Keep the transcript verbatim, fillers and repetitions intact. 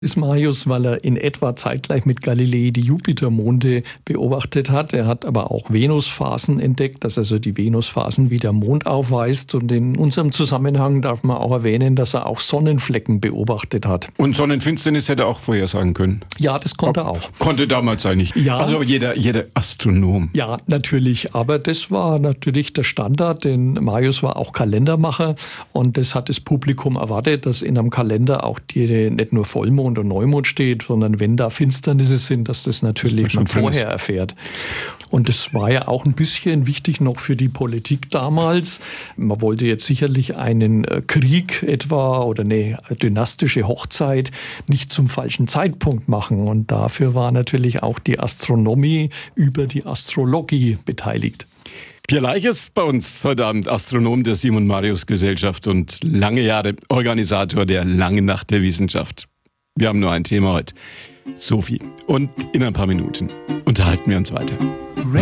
ist Marius, weil er in etwa zeitgleich mit Galilei die Jupitermonde beobachtet hat. Er hat aber auch Venusphasen entdeckt, dass also die Venusphasen wie der Mond aufweist. Und in unserem Zusammenhang darf man auch erwähnen, dass er auch Sonnenflecken beobachtet hat. Und Sonnenfinsternis hätte er auch vorhersagen können? Ja, das konnte er auch. Konnte damals eigentlich. Ja. Also jeder, jeder Astronom. Ja, natürlich. Aber das war natürlich der Standard, denn Marius war auch Kalendermacher. Und das hat das Publikum erwartet, dass in einem Kalender auch die, nicht nur Vollmond und Neumond steht, sondern wenn da Finsternisse sind, dass das natürlich das man vorher erfährt. Und das war ja auch ein bisschen wichtig noch für die Politik damals. Man wollte jetzt sicherlich einen Krieg etwa oder eine dynastische Hochzeit nicht zum falschen Zeitpunkt machen. Und dafür war natürlich auch die Astronomie über die Astrologie beteiligt. Pierre Leiches bei uns heute Abend, Astronom der Simon Marius Gesellschaft und lange Jahre Organisator der Langen Nacht der Wissenschaft. Wir haben nur ein Thema heute. Sophie. Und in ein paar Minuten unterhalten wir uns weiter.